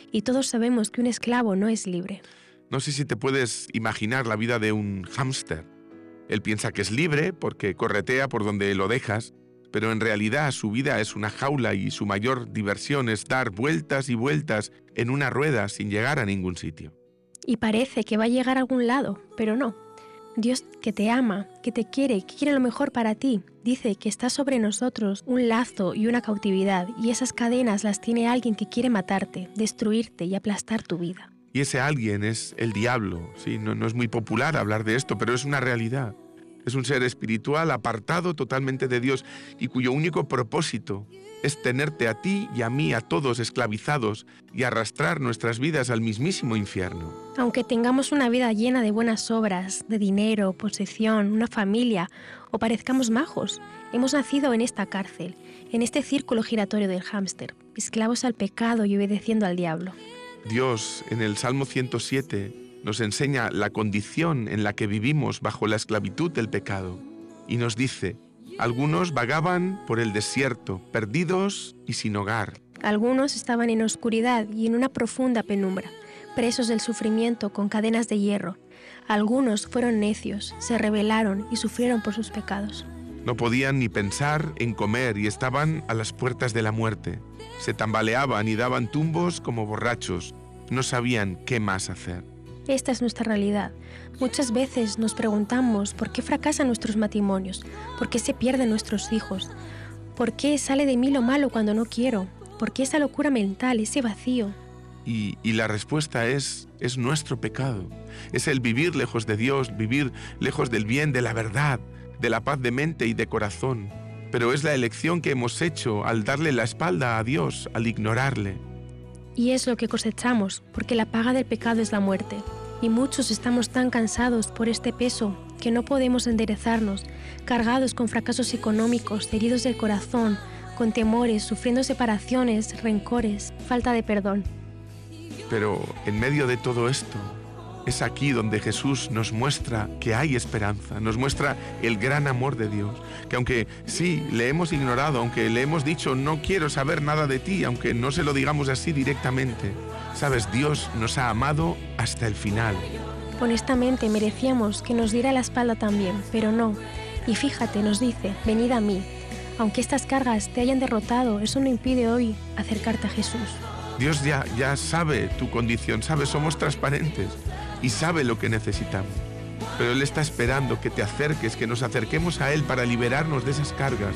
y todos sabemos que un esclavo no es libre. No sé si te puedes imaginar la vida de un hámster. Él piensa que es libre porque corretea por donde lo dejas, pero en realidad su vida es una jaula y su mayor diversión es dar vueltas y vueltas en una rueda sin llegar a ningún sitio. Y parece que va a llegar a algún lado, pero no. Dios, que te ama, que te quiere, que quiere lo mejor para ti, dice que está sobre nosotros un lazo y una cautividad, y esas cadenas las tiene alguien que quiere matarte, destruirte y aplastar tu vida. Y ese alguien es el diablo. Sí, no es muy popular hablar de esto, pero es una realidad. Es un ser espiritual apartado totalmente de Dios y cuyo único propósito es tenerte a ti y a mí, a todos esclavizados y arrastrar nuestras vidas al mismísimo infierno. Aunque tengamos una vida llena de buenas obras, de dinero, posesión, una familia, o parezcamos majos, hemos nacido en esta cárcel, en este círculo giratorio del hámster, esclavos al pecado y obedeciendo al diablo. Dios, en el Salmo 107, nos enseña la condición en la que vivimos bajo la esclavitud del pecado. Y nos dice, algunos vagaban por el desierto, perdidos y sin hogar. Algunos estaban en oscuridad y en una profunda penumbra, presos del sufrimiento con cadenas de hierro. Algunos fueron necios, se rebelaron y sufrieron por sus pecados. No podían ni pensar en comer y estaban a las puertas de la muerte. Se tambaleaban y daban tumbos como borrachos. No sabían qué más hacer. Esta es nuestra realidad. Muchas veces nos preguntamos por qué fracasan nuestros matrimonios, por qué se pierden nuestros hijos, por qué sale de mí lo malo cuando no quiero, por qué esa locura mental, ese vacío. Y la respuesta es nuestro pecado. Es el vivir lejos de Dios, vivir lejos del bien, de la verdad, de la paz de mente y de corazón. Pero es la elección que hemos hecho al darle la espalda a Dios, al ignorarle. Y es lo que cosechamos, porque la paga del pecado es la muerte. Y muchos estamos tan cansados por este peso que no podemos enderezarnos, cargados con fracasos económicos, heridos del corazón, con temores, sufriendo separaciones, rencores, falta de perdón. Pero en medio de todo esto, es aquí donde Jesús nos muestra que hay esperanza, nos muestra el gran amor de Dios, que aunque sí, le hemos ignorado, aunque le hemos dicho no quiero saber nada de ti, aunque no se lo digamos así directamente, sabes, Dios nos ha amado hasta el final. Honestamente merecíamos que nos diera la espalda también, pero no. Y fíjate, nos dice, venid a mí. Aunque estas cargas te hayan derrotado, eso no impide hoy acercarte a Jesús. Dios ya sabe tu condición, sabe, somos transparentes y sabe lo que necesitamos. Pero Él está esperando que te acerques, que nos acerquemos a Él para liberarnos de esas cargas